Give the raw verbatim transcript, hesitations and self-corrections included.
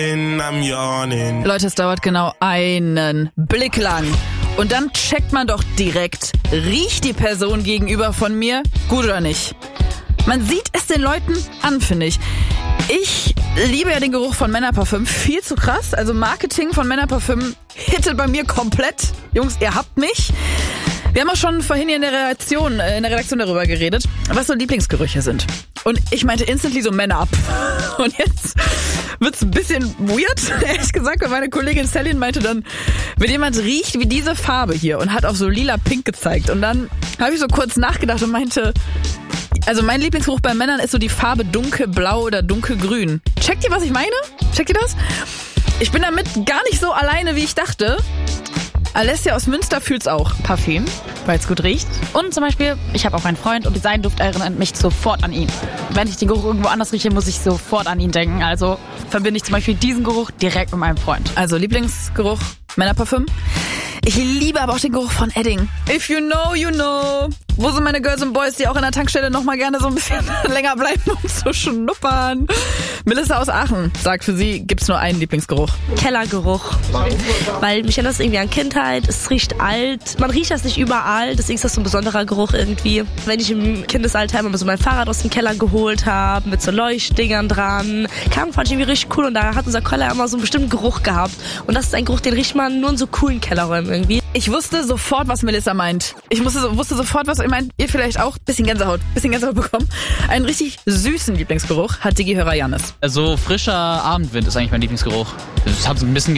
I'm yawning. Leute, es dauert genau einen Blick lang. Und dann checkt man doch direkt, riecht die Person gegenüber von mir gut oder nicht? Man sieht es den Leuten an, finde ich. Ich liebe ja den Geruch von Männerparfüm, viel zu krass. Also Marketing von Männerparfüm hittet bei mir komplett. Jungs, ihr habt mich. Wir haben auch schon vorhin hier in der Redaktion, äh, in der Redaktion darüber geredet, was so Lieblingsgerüche sind. Und ich meinte instantly so Männer ab. Und jetzt wird's ein bisschen weird, ehrlich gesagt, weil meine Kollegin Celine meinte dann, wenn jemand riecht wie diese Farbe hier und hat auf so lila-pink gezeigt. Und dann habe ich so kurz nachgedacht und meinte, also mein Lieblingsgeruch bei Männern ist so die Farbe dunkelblau oder dunkelgrün. Checkt ihr, was ich meine? Checkt ihr das? Ich bin damit gar nicht so alleine, wie ich dachte. Alessia aus Münster fühlt's auch. Parfüm, weil es gut riecht. Und zum Beispiel, ich habe auch einen Freund und sein Duft erinnert mich sofort an ihn. Wenn ich den Geruch irgendwo anders rieche, muss ich sofort an ihn denken. Also verbinde ich zum Beispiel diesen Geruch direkt mit meinem Freund. Also Lieblingsgeruch, Männerparfüm. Ich liebe aber auch den Geruch von Edding. If you know, you know. Wo sind meine Girls und Boys, die auch in der Tankstelle noch mal gerne so ein bisschen länger bleiben, um zu schnuppern? Melissa aus Aachen sagt, für sie gibt's nur einen Lieblingsgeruch. Kellergeruch. Weil mich erinnert das irgendwie an Kindheit. Es riecht alt. Man riecht das nicht überall. Deswegen ist das so ein besonderer Geruch irgendwie. Wenn ich im Kindesalter immer so mein Fahrrad aus dem Keller geholt habe, mit so Leuchtdingern dran. Kam, fand ich irgendwie richtig cool. Und da hat unser Keller immer so einen bestimmten Geruch gehabt. Und das ist ein Geruch, den riecht man nur in so coolen Kellerräumen irgendwie. Ich wusste sofort, was Melissa meint. Ich musste, wusste sofort, was ihr meint. Ihr vielleicht auch. Bisschen Gänsehaut. Bisschen Gänsehaut bekommen. Einen richtig süßen Lieblingsgeruch hat Digi Hörer Jannis. Also frischer Abendwind ist eigentlich mein Lieblingsgeruch. Ich habe so ein bisschen